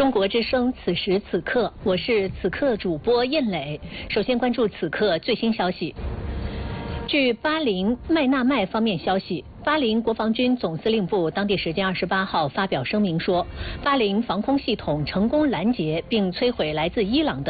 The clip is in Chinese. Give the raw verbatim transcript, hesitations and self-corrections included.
中国之声，此时此刻，我是此刻主播燕磊。首先关注此刻最新消息。据巴林麦纳麦方面消息，巴林国防军总司令部当地时间二十八号发表声明说，巴林防空系统成功拦截并摧毁来自伊朗的